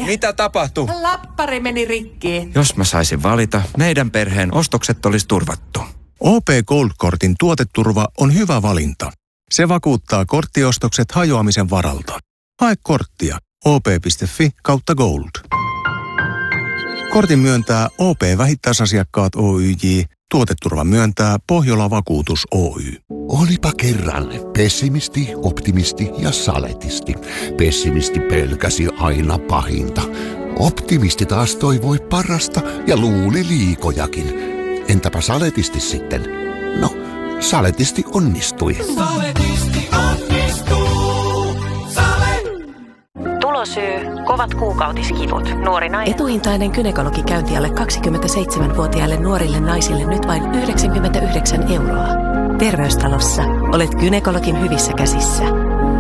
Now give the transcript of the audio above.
Mitä tapahtui? Läppäri meni rikki. Jos mä saisin valita, meidän perheen ostokset olisi turvattu. OP Gold-kortin tuoteturva on hyvä valinta. Se vakuuttaa korttiostokset hajoamisen varalta. Hae korttia op.fi/gold. Kortin myöntää OP Vähittäisasiakkaat Oyj. Tuoteturva myöntää Pohjola Vakuutus Oy. Olipa kerran pessimisti, optimisti ja saletisti. Pessimisti pelkäsi aina pahinta. Optimisti taas toivoi parasta ja luuli liikojakin. Entäpä saletisti sitten? No, saletisti onnistui. Saletisti onnistuu. Tulosyy, kovat kuukautiskivut, nuori nainen. Etuhintainen gynekologikäynti alle 27-vuotiaille nuorille naisille nyt vain 99 €. Terveystalossa olet gynekologin hyvissä käsissä.